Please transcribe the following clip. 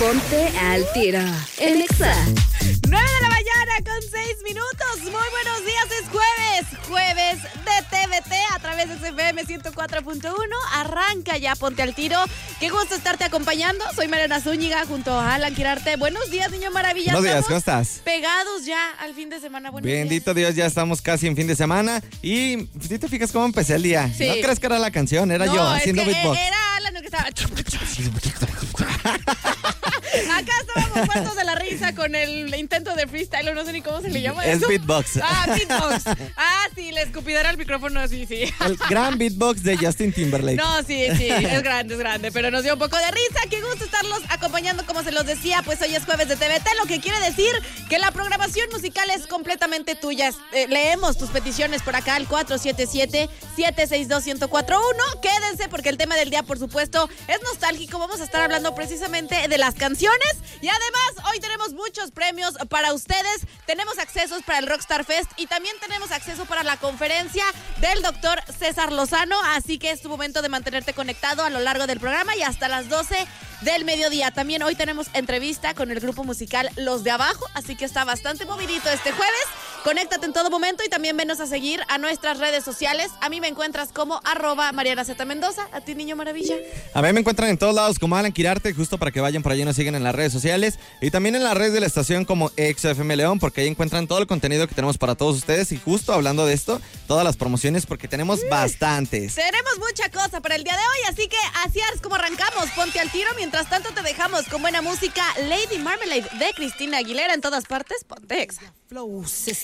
Ponte al tiro en Exa. 9 de la mañana con 6 minutos. Muy buenos días, es jueves de TVT a través de FM 104.1. Arranca ya Ponte al Tiro. Qué gusto estarte acompañando. Soy Mariana Zúñiga junto a Alan Quirarte. Buenos días, niño maravilla. Buenos días, ¿cómo estás? Pegados ya al fin de semana. Buenos Bendito días. Dios, ya estamos casi en fin de semana. Y si te fijas cómo empecé el día. Sí. No crees que era la canción, era No, yo es haciendo que beatbox. era Alan el que estaba. Acá estábamos muertos de la risa con el intento de freestyle, o no sé ni cómo se le llama Es eso. beatbox. Beatbox. Sí, le escupidera al micrófono, sí. El gran beatbox de Justin Timberlake. No, sí, es grande, pero nos dio un poco de risa. Qué gusto estarlos acompañando, como se los decía, pues hoy es jueves de TVT, lo que quiere decir que la programación musical es completamente tuya. Leemos tus peticiones por acá al 477-762-1041. Quédense porque el tema del día, por supuesto, es nostálgico. Vamos a estar hablando precisamente de las canciones y además hoy tenemos muchos premios para ustedes. Tenemos accesos para el Rockstar Fest y también tenemos acceso para la conferencia del doctor César Lozano, así que es tu momento de mantenerte conectado a lo largo del programa y hasta las 12 del mediodía. También hoy tenemos entrevista con el grupo musical Los de Abajo, así que está bastante movidito este jueves. Conéctate en todo momento y también venos a seguir a nuestras redes sociales. A mí me encuentras como @MarianaZMendoza. A ti, niño maravilla. A mí me encuentran en todos lados como Alan Quirarte, justo para que vayan por allí y nos siguen en las redes sociales. Y también en las redes de la estación como XFM León, porque ahí encuentran todo el contenido que tenemos para todos ustedes. Y justo hablando de esto, todas las promociones, porque tenemos bastantes. Tenemos mucha cosa para el día de hoy, así que así es como arrancamos. Ponte al tiro. Mientras tanto te dejamos con buena música. Lady Marmalade de Cristina Aguilera en todas partes. Ponte Exa.